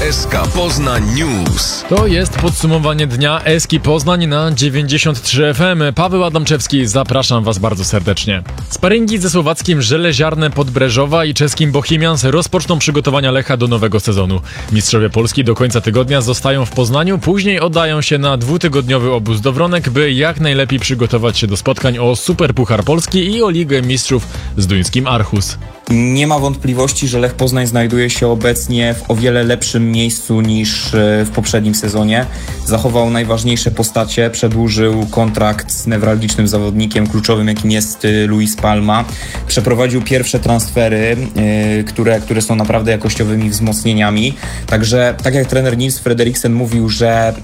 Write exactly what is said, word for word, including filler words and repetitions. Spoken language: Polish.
S K Poznań News. To jest podsumowanie dnia Eski Poznań na dziewięćdziesiąt trzy F M. Paweł Adamczewski, zapraszam Was bardzo serdecznie. Sparingi ze słowackim Żeleziarne Podbreżowa i czeskim Bohemians rozpoczną przygotowania Lecha do nowego sezonu. Mistrzowie Polski do końca tygodnia zostają w Poznaniu, później oddają się na dwutygodniowy obóz do Wronek, by jak najlepiej przygotować się do spotkań o Superpuchar Polski i o Ligę Mistrzów z duńskim Aarhus. Nie ma wątpliwości, że Lech Poznań znajduje się obecnie w o wiele lepszym miejscu niż w poprzednim sezonie. Zachował najważniejsze postacie, przedłużył kontrakt z newralgicznym zawodnikiem kluczowym, jakim jest Luis Palma. Przeprowadził pierwsze transfery, które, które są naprawdę jakościowymi wzmocnieniami. Także tak jak trener Nils Frederiksen mówił, że